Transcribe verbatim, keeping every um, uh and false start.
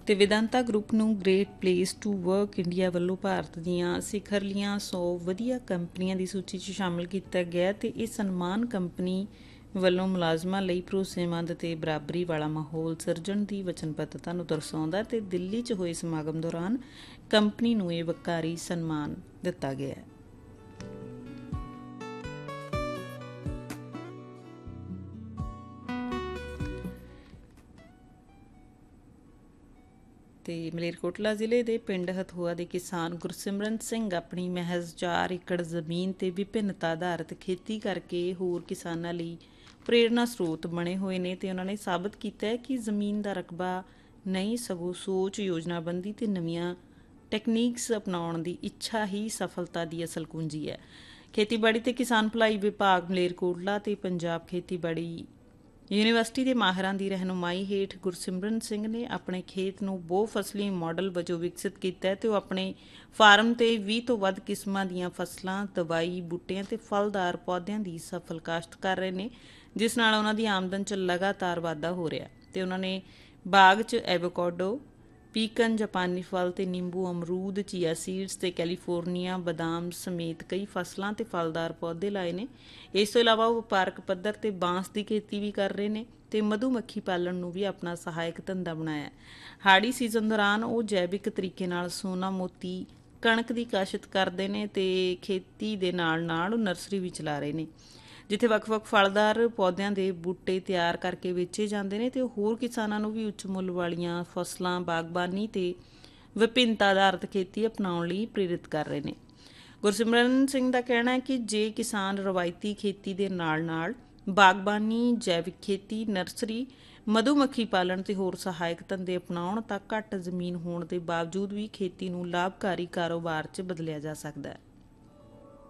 ਤੇ ਵਿਦਾਂਤਾ ਗਰੁੱਪ ਨੂੰ great place to work India ਵੱਲੋਂ ਭਾਰਤ ਦੀਆਂ ਸਿਖਰਲੀਆਂ ਸੌ ਵਧੀਆ ਕੰਪਨੀਆਂ ਦੀ ਸੂਚੀ 'ਚ ਸ਼ਾਮਲ ਕੀਤਾ ਗਿਆ ਤੇ ਇਹ ਸਨਮਾਨ ਕੰਪਨੀ ਵੱਲੋਂ ਮੁਲਾਜ਼ਮਾਂ ਲਈ ਭਰੋਸੇਮੰਦ ਤੇ ਬਰਾਬਰੀ ਵਾਲਾ ਮਾਹੌਲ ਸਿਰਜਣ ਦੀ ਵਚਨਬੱਧਤਾ ਨੂੰ ਦਰਸਾਉਂਦਾ ਤੇ ਦਿੱਲੀ 'ਚ ਹੋਏ ਸਮਾਗਮ ਦੌਰਾਨ ਕੰਪਨੀ ਨੂੰ ਇਹ ਵੱਕਾਰੀ ਸਨਮਾਨ ਦਿੱਤਾ ਗਿਆ ਹੈ। ਤੇ ਮਲੇਰਕੋਟਲਾ ਜ਼ਿਲ੍ਹੇ ਦੇ ਪਿੰਡ ਹਥੂਆ ਦੇ ਕਿਸਾਨ ਗੁਰਸਿਮਰਨ ਸਿੰਘ ਆਪਣੀ ਮਹਿਜ਼ ਚਾਰ ਏਕੜ ਜ਼ਮੀਨ ਤੇ ਵਿਭਿੰਨਤਾ ਆਧਾਰਿਤ ਖੇਤੀ ਕਰਕੇ ਹੋਰ ਕਿਸਾਨਾਂ ਲਈ ਪ੍ਰੇਰਨਾ ਸਰੋਤ ਬਣੇ ਹੋਏ ਨੇ ਤੇ ਉਹਨਾਂ ਨੇ ਸਾਬਤ ਕੀਤਾ ਹੈ ਕਿ ਜ਼ਮੀਨ ਦਾ ਰਕਬਾ ਨਹੀਂ ਸਗੋਂ ਸੋਚ, ਯੋਜਨਾਬੰਦੀ ਤੇ ਨਵੀਆਂ ਟੈਕਨੀਕਸ ਅਪਣਾਉਣ ਦੀ ਇੱਛਾ ਹੀ ਸਫਲਤਾ ਦੀ ਅਸਲ ਕੁੰਜੀ ਹੈ। ਖੇਤੀਬਾੜੀ ਤੇ ਕਿਸਾਨ ਭਲਾਈ ਵਿਭਾਗ ਮਲੇਰਕੋਟਲਾ ਤੇ ਪੰਜਾਬ ਖੇਤੀਬਾੜੀ ਯੂਨੀਵਰਸਿਟੀ ਦੇ ਮਾਹਿਰਾਂ ਦੀ ਰਹਿਨੁਮਾਈ ਹੇਠ ਗੁਰਸਿਮਰਨ ਸਿੰਘ ਨੇ ਆਪਣੇ ਖੇਤ ਨੂੰ ਬਹੁ ਫਸਲੀ ਮਾਡਲ ਵਜੋਂ ਵਿਕਸਿਤ ਕੀਤਾ ਹੈ ਤੇ ਉਹ ਆਪਣੇ ਫਾਰਮ ਤੇ ਵੀਹ ਤੋਂ ਵੱਧ ਕਿਸਮਾਂ ਦੀਆਂ ਫਸਲਾਂ, ਦਵਾਈ ਬੂਟਿਆਂ ਤੇ ਫਲਦਾਰ ਪੌਦਿਆਂ ਦੀ ਸਫਲ ਕਾਸ਼ਤ ਕਰ ਰਹੇ ਨੇ, ਜਿਸ ਨਾਲ ਉਹਨਾਂ ਦੀ ਆਮਦਨ 'ਚ ਲਗਾਤਾਰ ਵਾਧਾ ਹੋ ਰਿਹਾ ਤੇ ਉਹਨਾਂ ਨੇ ਬਾਗ 'ਚ ਐਵੋਕਾਡੋ, ਪੀਕਨ, ਜਾਪਾਨੀ ਫਲ ਤੇ ਨਿੰਬੂ, ਅਮਰੂਦ, ਚੀਆ ਸੀਡਸ ਤੇ ਕੈਲੀਫੋਰਨੀਆ ਬਦਾਮ ਸਮੇਤ ਕਈ ਫਸਲਾਂ ਤੇ ਫਲਦਾਰ ਪੌਦੇ ਲਾਏ ਨੇ। ਇਸ ਤੋਂ ਇਲਾਵਾ ਉਹ ਵਪਾਰਕ ਪੱਧਰ ਤੇ ਬਾਂਸ ਦੀ ਖੇਤੀ ਵੀ ਕਰ ਰਹੇ ਨੇ ਤੇ ਮਧੂਮੱਖੀ ਪਾਲਣ ਨੂੰ ਵੀ ਆਪਣਾ ਸਹਾਇਕ ਧੰਦਾ ਬਣਾਇਆ। ਹਾੜੀ ਸੀਜ਼ਨ ਦੌਰਾਨ ਉਹ ਜੈਵਿਕ ਤਰੀਕੇ ਨਾਲ ਸੋਨਾ ਮੋਤੀ ਕਣਕ ਦੀ ਕਾਸ਼ਤ ਕਰਦੇ ਨੇ ਤੇ ਖੇਤੀ ਦੇ ਨਾਲ ਨਾਲ ਉਹ ਨਰਸਰੀ ਵੀ ਚਲਾ ਰਹੇ ਨੇ, ਜਿੱਥੇ ਵੱਖ-ਵੱਖ ਫਲਦਾਰ ਪੌਦਿਆਂ ਦੇ ਬੂਟੇ ਤਿਆਰ ਕਰਕੇ ਵੇਚੇ ਜਾਂਦੇ ਨੇ ਤੇ ਹੋਰ ਕਿਸਾਨਾਂ ਨੂੰ ਵੀ ਉੱਚ ਮੁੱਲ ਵਾਲੀਆਂ ਫਸਲਾਂ, ਬਾਗਬਾਨੀ ਤੇ ਵਿਭਿੰਨਤਾ ਆਧਾਰਿਤ ਖੇਤੀ ਅਪਣਾਉਣ ਲਈ ਪ੍ਰੇਰਿਤ ਕਰ ਰਹੇ ਨੇ। ਗੁਰਸਿਮਰਨ ਸਿੰਘ ਦਾ ਕਹਿਣਾ ਹੈ ਕਿ ਜੇ ਕਿਸਾਨ ਰਵਾਇਤੀ ਖੇਤੀ ਦੇ ਨਾਲ ਨਾਲ ਬਾਗਬਾਨੀ, ਜੈਵਿਕ ਖੇਤੀ, ਨਰਸਰੀ, ਮਧੂਮੱਖੀ ਪਾਲਣ ਤੇ ਹੋਰ ਸਹਾਇਕ ਧੰਦੇ ਅਪਣਾਉਣ ਤਾਂ ਘੱਟ ਜ਼ਮੀਨ ਹੋਣ ਦੇ ਬਾਵਜੂਦ ਵੀ ਖੇਤੀ ਨੂੰ ਲਾਭਕਾਰੀ ਕਾਰੋਬਾਰ 'ਚ ਬਦਲਿਆ ਜਾ ਸਕਦਾ ਹੈ।